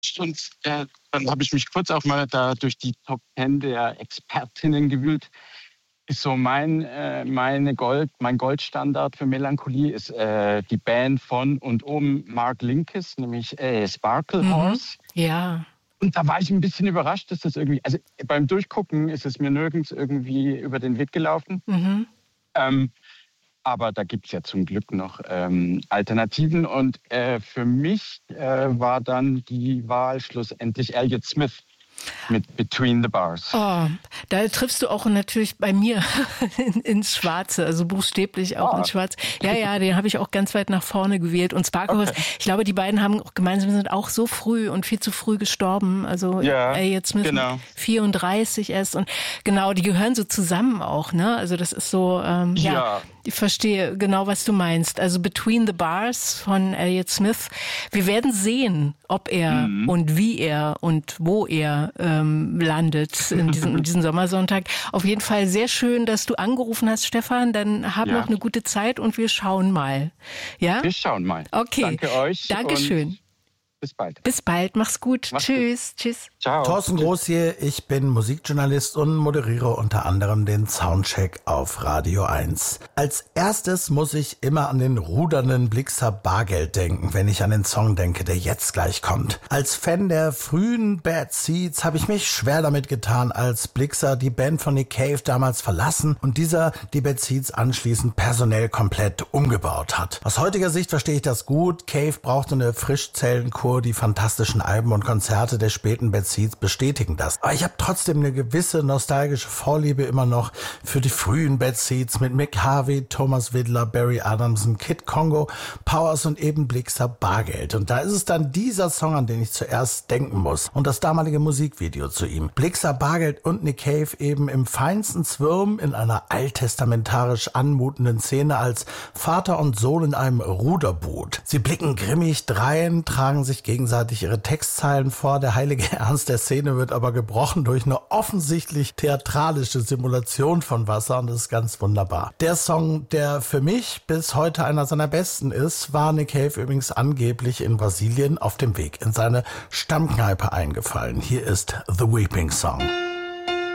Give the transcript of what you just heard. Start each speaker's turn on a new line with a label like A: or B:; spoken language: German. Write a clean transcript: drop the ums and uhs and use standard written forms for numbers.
A: Und dann habe ich mich kurz auch mal da durch die Top 10 der Expertinnen gewühlt. Ist so mein Goldstandard für Melancholie ist die Band von und um Mark Linkous, nämlich Sparkle Horse.
B: Ja.
A: Und da war ich ein bisschen überrascht, dass das irgendwie, also beim Durchgucken ist es mir nirgends irgendwie über den Weg gelaufen. Aber da gibt es ja zum Glück noch Alternativen. Und für mich war dann die Wahl schlussendlich Elliott Smith mit Between the Bars.
B: Oh, da triffst du auch natürlich bei mir ins Schwarze, also buchstäblich auch ins Schwarze. Ja, den habe ich auch ganz weit nach vorne gewählt. Und Sparkle Horse, ich glaube, die beiden haben auch gemeinsam, sind auch so früh und viel zu früh gestorben. Also Elliott Smith, genau. 34 erst. Und genau, die gehören so zusammen auch, ne? Also das ist so, ich verstehe genau, was du meinst. Also Between the Bars von Elliott Smith. Wir werden sehen, ob er und wie er und wo er landet in diesem Sommersonntag. Auf jeden Fall sehr schön, dass du angerufen hast, Stefan. Dann hab noch eine gute Zeit und wir schauen mal. Ja?
A: Wir schauen mal.
B: Okay.
A: Danke euch.
B: Dankeschön.
A: Bis bald.
B: Bis bald. Mach's gut. Tschüss. Tschüss.
C: Ciao. Thorsten Groß hier. Ich bin Musikjournalist und moderiere unter anderem den Soundcheck auf Radio 1. Als erstes muss ich immer an den rudernden Blixa Bargeld denken, wenn ich an den Song denke, der jetzt gleich kommt. Als Fan der frühen Bad Seeds habe ich mich schwer damit getan, als Blixa die Band von Nick Cave damals verlassen und dieser die Bad Seeds anschließend personell komplett umgebaut hat. Aus heutiger Sicht verstehe ich das gut. Cave brauchte eine Frischzellenkur. Die fantastischen Alben und Konzerte der späten Bad Seeds bestätigen das. Aber ich habe trotzdem eine gewisse nostalgische Vorliebe immer noch für die frühen Bad Seeds mit Mick Harvey, Thomas Widler, Barry Adamson, Kid Congo, Powers und eben Blixa Bargeld. Und da ist es dann dieser Song, an den ich zuerst denken muss. Und das damalige Musikvideo zu ihm. Blixa Bargeld und Nick Cave eben im feinsten Zwirn in einer alttestamentarisch anmutenden Szene als Vater und Sohn in einem Ruderboot. Sie blicken grimmig drein, tragen sich gegenseitig ihre Textzeilen vor. Der heilige Ernst der Szene wird aber gebrochen durch eine offensichtlich theatralische Simulation von Wasser und das ist ganz wunderbar. Der Song, der für mich bis heute einer seiner besten ist, war Nick Cave übrigens angeblich in Brasilien auf dem Weg in seine Stammkneipe eingefallen. Hier ist The Weeping Song.